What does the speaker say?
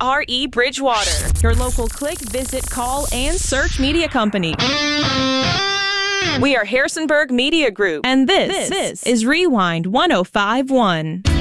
WRE Bridgewater, your local click, visit, call, and search media company. We are Harrisonburg Media Group, and this is Rewind 1051.